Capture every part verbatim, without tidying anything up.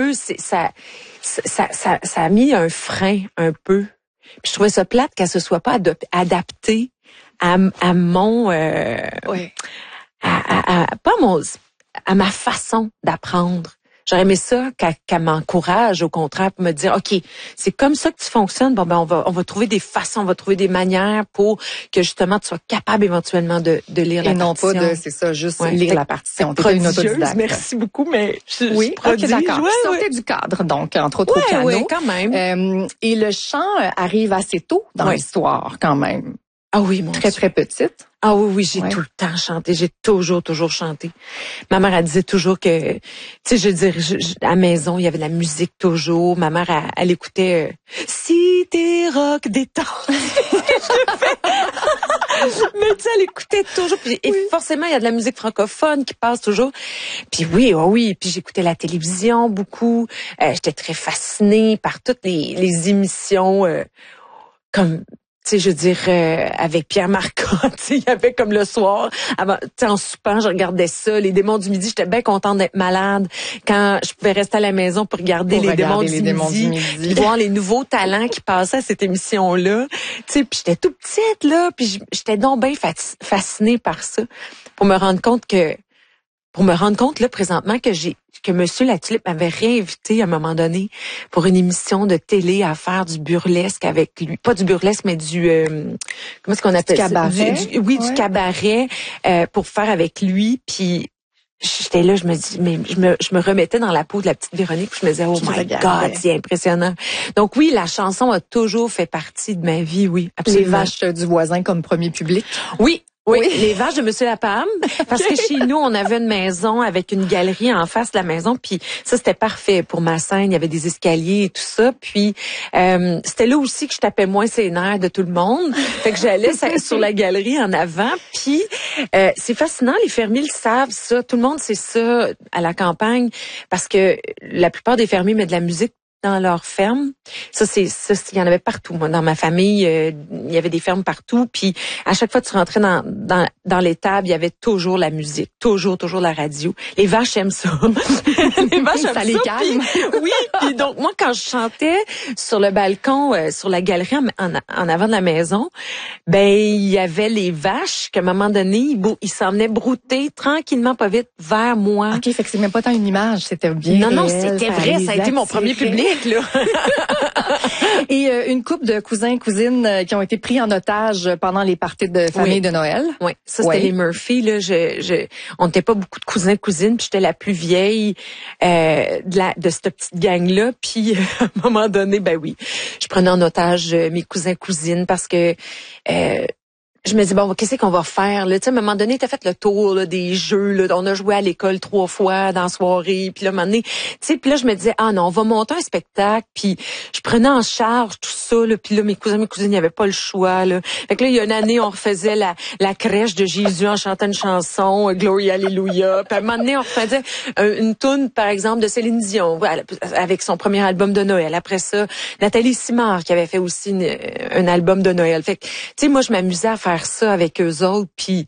deux, c'est, ça, ça, ça, ça a mis un frein un peu. Puis je trouvais ça plate qu'elle se soit pas adop- adaptée à, à mon, euh, Oui. à, à, à, pas mon, à ma façon d'apprendre. J'aurais aimé ça qu'elle, qu'elle m'encourage, au contraire, pour me dire, OK, c'est comme ça que tu fonctionnes. Bon, ben, on va, on va trouver des façons, on va trouver des manières pour que, justement, tu sois capable éventuellement de, de lire Et la partition. Et non pas de, c'est ça, juste ouais. lire fait, la partition. T'es une autodidacte. Merci beaucoup, mais je, oui, je prodige. OK, d'accord. Ouais, tu sortais ouais. du cadre, donc, entre autres ouais, au piano. Oui, quand même. Euh, et le chant arrive assez tôt dans ouais. l'histoire, quand même. Ah oui, mon Très, Dieu. très petite. Ah oui, oui, j'ai ouais. tout le temps chanté. J'ai toujours, toujours chanté. Ma mère, elle disait toujours que, tu sais, je veux dire, je, je, à la maison, il y avait de la musique toujours. Ma mère, elle, elle écoutait euh, Si t'es rock détente. Mais tu sais, elle écoutait toujours. Puis, oui. Et forcément, il y a de la musique francophone qui passe toujours. Puis oui, oh oui. Puis j'écoutais la télévision beaucoup. Euh, j'étais très fascinée par toutes les, les émissions euh, comme... Tu sais, je veux dire, euh, avec Pierre Marcotte, il y avait comme le soir, avant, tu sais, en soupant, je regardais ça, les démons du midi, j'étais bien contente d'être malade quand je pouvais rester à la maison pour regarder, pour les, regarder démons, les du démons midi, du midi, puis voir les nouveaux talents qui passaient à cette émission-là. Tu sais, puis j'étais tout petite, là, puis j'étais donc bien fascinée par ça, pour me rendre compte que, pour me rendre compte, là, présentement, que j'ai, que Monsieur Latulippe m'avait réinvité à un moment donné pour une émission de télé à faire du burlesque avec lui. Pas du burlesque, mais du, euh, comment est-ce qu'on appelle du cabaret? ça? Du, du, oui, ouais. du cabaret, euh, pour faire avec lui. Puis, j'étais là, je me dis, mais je me, je me remettais dans la peau de la petite Véronique, puis je me disais, oh je my regardais. God, c'est impressionnant. Donc oui, la chanson a toujours fait partie de ma vie, oui, absolument. Les vaches du voisin comme premier public? Oui. Oui, oui, les vaches de Monsieur Lapalme, parce que chez nous, on avait une maison avec une galerie en face de la maison, puis ça, c'était parfait pour ma scène. Il y avait des escaliers et tout ça, puis euh, c'était là aussi que je tapais moins ses nerfs de tout le monde. Fait que j'allais sur la galerie en avant, puis euh, c'est fascinant, les fermiers le savent, ça. Tout le monde sait ça à la campagne, parce que la plupart des fermiers mettent de la musique dans leur ferme. Ça, c'est ça, il y en avait partout. Moi, dans ma famille, euh, il y avait des fermes partout. Puis à chaque fois que tu rentrais dans dans dans l'étable, il y avait toujours la musique, toujours toujours la radio. Les vaches aiment ça. Les vaches aiment ça les calme. Puis, oui. Puis donc moi, quand je chantais sur le balcon, euh, sur la galerie en, en, en avant de la maison, ben il y avait les vaches qu'à un moment donné, ils, ils s'en venaient brouter tranquillement, pas vite, vers moi. Ok, fait que c'est même pas tant une image, c'était bien. Non, réel, non, c'était vrai. Ça a été mon premier public. Là. Et euh, une couple de cousins cousines euh, qui ont été pris en otage pendant les parties de famille oui. de Noël. Oui, ça c'était oui. les Murphy là, je je on n'était pas beaucoup de cousins cousines, puis j'étais la plus vieille euh, de la de cette petite gang là, puis à un moment donné ben oui, je prenais en otage mes cousins cousines parce que euh, je me dis bon, qu'est-ce qu'on va faire là? Tu sais, à un moment donné, t'as fait le tour là, des jeux là, on a joué à l'école trois fois dans la soirée, puis là, à un moment donné, tu sais, puis là, je me disais ah non, on va monter un spectacle, puis je prenais en charge tout ça là, puis là, mes cousins, mes cousines, il n'y avait pas le choix là. Fait que là, il y a une année, on refaisait la la crèche de Jésus en chantant une chanson, Glory Hallelujah. Puis à un moment donné, on refaisait une toune, par exemple, de Céline Dion, avec son premier album de Noël. Après ça, Nathalie Simard qui avait fait aussi une, un album de Noël. Fait que, tu sais, moi, je m'amusais à faire ça avec eux autres, puis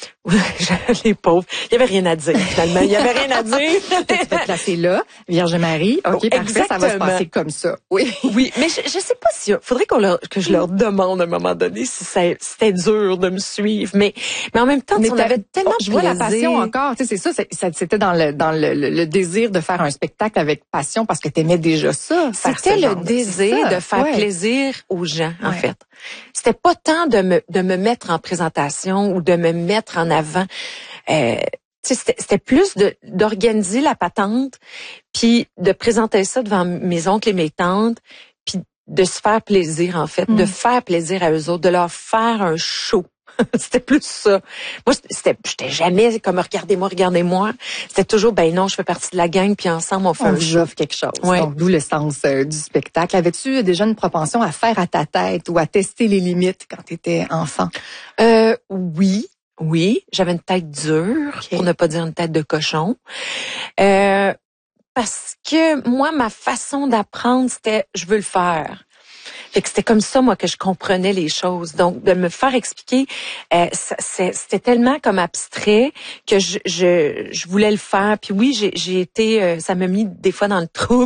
les pauvres, il y avait rien à dire finalement, il y avait rien à dire. Tu vas te placer là, Vierge Marie, ok, oh, parfait, ça va se passer comme ça. Oui, oui, mais je, je sais pas si, faudrait qu'on leur, que je leur demande à un moment donné si ça, c'était dur de me suivre, mais mais en même temps, mais on avait tellement je vois la passion encore, tu sais, c'est ça, c'est, c'était dans le dans le, le, le désir de faire un spectacle avec passion parce que t'aimais déjà ça. C'était le désir de faire ouais. plaisir aux gens, en ouais. fait. C'était pas tant de me de me mettre en présentation ou de me mettre en avant. Euh, c'était, c'était plus de d'organiser la patente, puis de présenter ça devant mes oncles et mes tantes, puis de se faire plaisir en fait, mm. de faire plaisir à eux autres, de leur faire un show. C'était plus ça. Moi, c'était, j'étais jamais comme regardez-moi, regardez-moi. C'était toujours ben non, je fais partie de la gang, puis ensemble on fait on un show. Offre quelque chose. Ouais. Donc d'où le sens euh, du spectacle. Avais-tu déjà une propension à faire à ta tête ou à tester les limites quand tu étais enfant? Euh, oui. Oui, j'avais une tête dure, okay. pour ne pas dire une tête de cochon. Euh, parce que moi, ma façon d'apprendre, c'était je veux le faire. Fait que c'était comme ça, moi, que je comprenais les choses. Donc, de me faire expliquer, euh, ça, c'était tellement comme abstrait que je, je, je voulais le faire. Puis oui, j'ai, j'ai été, euh, ça m'a mis des fois dans le trou.